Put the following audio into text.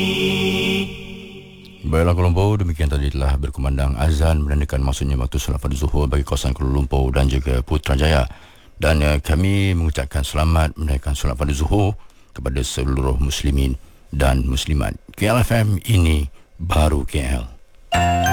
Baiklah Kuala Lumpur, demikian tadi telah berkumandang azan menandakan maksudnya waktu solat fardu zuhur bagi kawasan Kuala Lumpur dan juga Putrajaya. Dan kami mengucapkan selamat menunaikan solat fardu zuhur kepada seluruh muslimin dan muslimat. KLFM ini baru KL.